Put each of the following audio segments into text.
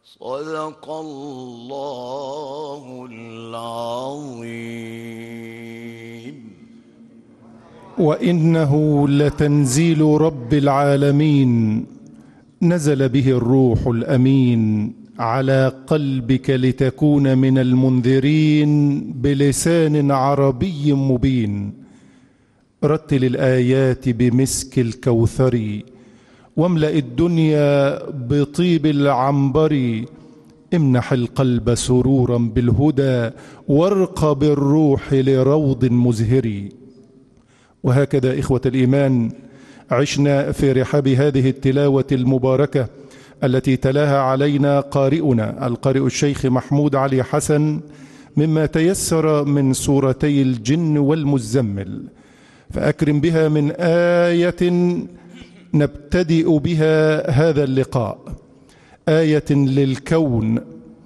صدق الله العظيم. وإنه لتنزيل رب العالمين، نزل به الروح الأمين على قلبك لتكون من المنذرين بلسان عربي مبين. رتل الآيات بمسك الكوثر، واملأ الدنيا بطيب العنبر. امنح القلب سرورا بالهدى، وارق بالروح لروض مزهر. وهكذا إخوة الإيمان عشنا في رحاب هذه التلاوة المباركة التي تلاها علينا قارئنا القارئ الشيخ محمود علي حسن مما تيسر من سورتي الجن والمزمل، فأكرم بها من آية نبتدئ بها هذا اللقاء، آية للكون،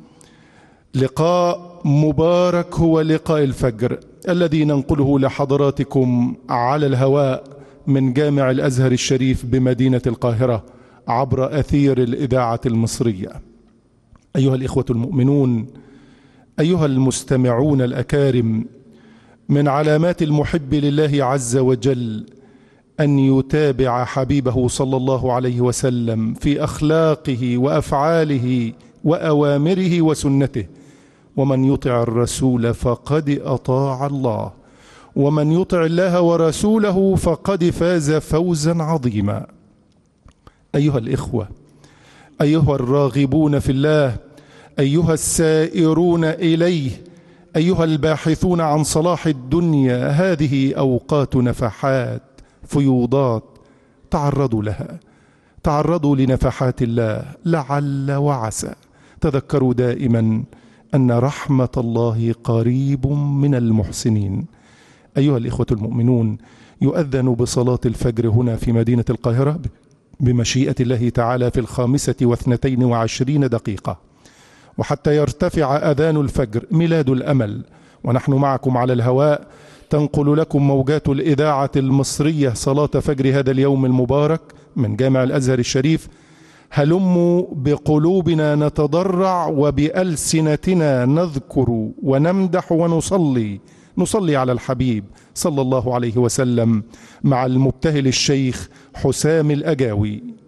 لقاء مبارك هو لقاء الفجر الذي ننقله لحضراتكم على الهواء من جامع الأزهر الشريف بمدينة القاهرة عبر أثير الإذاعة المصرية. أيها الإخوة المؤمنون، أيها المستمعون الأكارم، من علامات المحب لله عز وجل أن يتابع حبيبه صلى الله عليه وسلم في أخلاقه وأفعاله وأوامره وسنته. ومن يطع الرسول فقد أطاع الله، ومن يطع الله ورسوله فقد فاز فوزا عظيما. أيها الإخوة، أيها الراغبون في الله، أيها السائرون إليه، أيها الباحثون عن صلاح الدنيا، هذه أوقات نفحات فيوضات، تعرضوا لها، تعرضوا لنفحات الله لعل وعسى. تذكروا دائما أن رحمة الله قريب من المحسنين. أيها الإخوة المؤمنون، يؤذن بصلاة الفجر هنا في مدينة القاهرة بمشيئة الله تعالى في 25:22، وحتى يرتفع أذان الفجر ميلاد الأمل، ونحن معكم على الهواء تنقل لكم موجات الإذاعة المصرية صلاة فجر هذا اليوم المبارك من جامع الأزهر الشريف. هلموا بقلوبنا نتضرع وبألسنتنا نذكر ونمدح نصلي على الحبيب صلى الله عليه وسلم مع المبتهل الشيخ حسام الأجاوي.